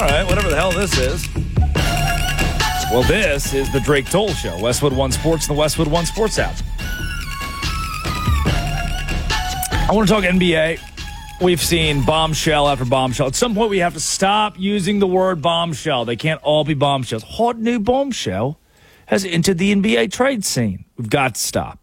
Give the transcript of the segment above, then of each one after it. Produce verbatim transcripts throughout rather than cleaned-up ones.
right, whatever the hell this is. Well, this is the Drake Toll Show. Westwood One Sports and the Westwood One Sports app. I want to talk N B A. We've seen bombshell after bombshell. At some point, we have to stop using the word bombshell. They can't all be bombshells. Hot new bombshell has entered the N B A trade scene. We've got to stop.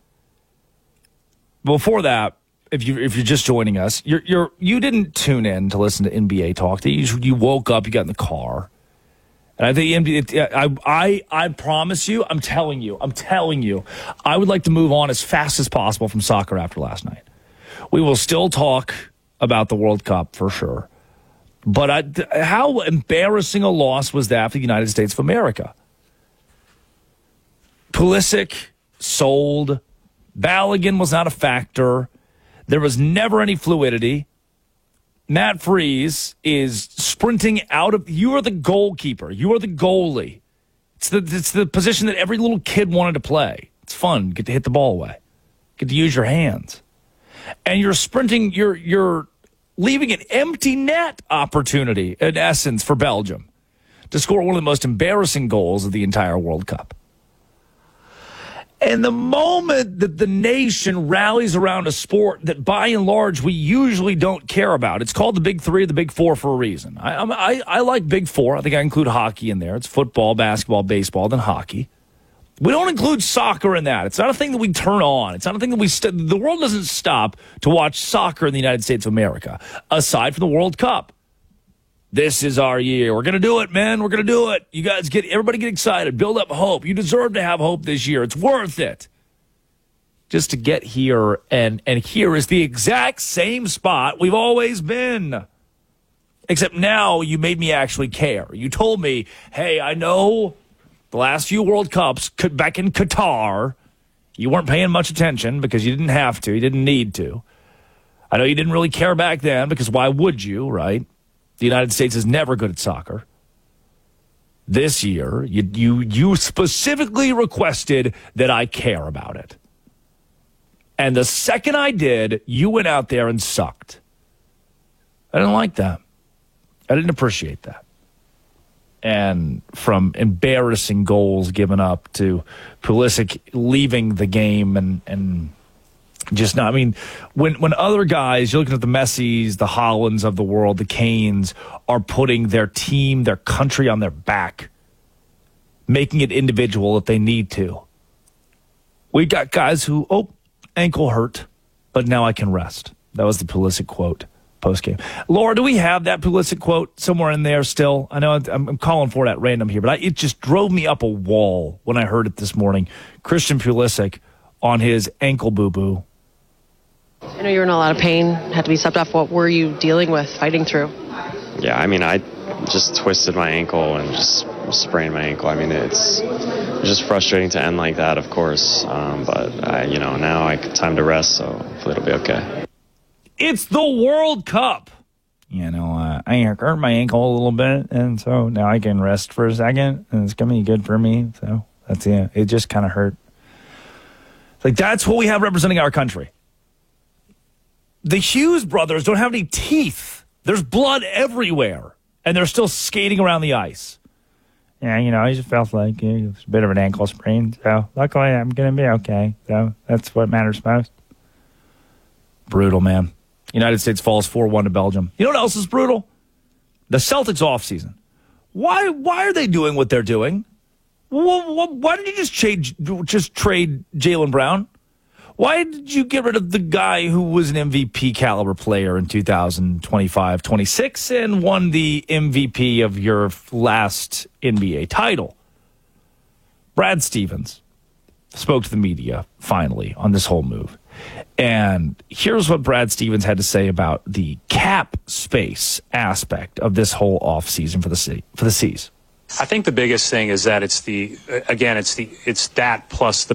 Before that, if you if you're just joining us, you're you're you didn't tune in to listen to N B A talk. You you woke up, you got in the car, and I think N B A. I I I promise you, I'm telling you, I'm telling you, I would like to move on as fast as possible from soccer after last night. We will still talk about the World Cup for sure, but I, how embarrassing a loss was that for the United States of America? Pulisic sold. Balogun was not a factor. There was never any fluidity. Matt Freese is sprinting out of... You are the goalkeeper. You are the goalie. It's the, it's the position that every little kid wanted to play. It's fun. Get to hit the ball away. Get to use your hands. And you're sprinting... You're, you're leaving an empty net opportunity, in essence, for Belgium to score one of the most embarrassing goals of the entire World Cup. And the moment that the nation rallies around a sport that, by and large, we usually don't care about, it's called the Big Three or the Big Four for a reason. I, I, I like Big Four. I think I include hockey in there. It's football, basketball, baseball, then hockey. We don't include soccer in that. It's not a thing that we turn on. It's not a thing that we... St- the world doesn't stop to watch soccer in the United States of America, aside from the World Cup. This is our year. We're going to do it, man. We're going to do it. You guys get, everybody get excited. Build up hope. You deserve to have hope this year. It's worth it. Just to get here, and, and here is the exact same spot we've always been. Except now you made me actually care. You told me, hey, I know the last few World Cups back in Qatar, you weren't paying much attention because you didn't have to. You didn't need to. I know you didn't really care back then because why would you, right? The United States is never good at soccer. This year, you, you you specifically requested that I care about it. And the second I did, you went out there and sucked. I didn't like that. I didn't appreciate that. And from embarrassing goals given up to Pulisic leaving the game and... and Just not. I mean, when when other guys, you're looking at the Messis, the Hollands of the world, the Kanes, are putting their team, their country on their back, making it individual if they need to. We got guys who, oh, ankle hurt, but now I can rest. That was the Pulisic quote post-game. Laura, do we have that Pulisic quote somewhere in there still? I know I'm, I'm calling for it at random here, but I, it just drove me up a wall when I heard it this morning. Christian Pulisic on his ankle boo-boo. I know you were in a lot of pain, had to be stepped off. What were you dealing with, fighting through? Yeah, I mean, I just twisted my ankle and just sprained my ankle. I mean, it's just frustrating to end like that, of course. Um, but, I, you know, now I time to rest, so hopefully it'll be okay. It's the World Cup. You know, uh, I hurt my ankle a little bit, and so now I can rest for a second, and it's going to be good for me. So that's it. It just kind of hurt. Like, that's what we have representing our country. The Hughes brothers don't have any teeth. There's blood everywhere, and they're still skating around the ice. Yeah, you know, I just felt like it was a bit of an ankle sprain, so luckily I'm going to be okay. So that's what matters most. Brutal, man. United States falls four one to Belgium. You know what else is brutal? The Celtics offseason. Why, why are they doing what they're doing? Why, why didn't you just trade, just trade Jaylen Brown? Why did you get rid of the guy who was an M V P caliber player in two thousand twenty-five twenty-six and won the M V P of your last N B A title? Brad Stevens spoke to the media, finally, on this whole move. And here's what Brad Stevens had to say about the cap space aspect of this whole offseason for the C- for the C's. I think the biggest thing is that it's the, again, it's the, it's that plus the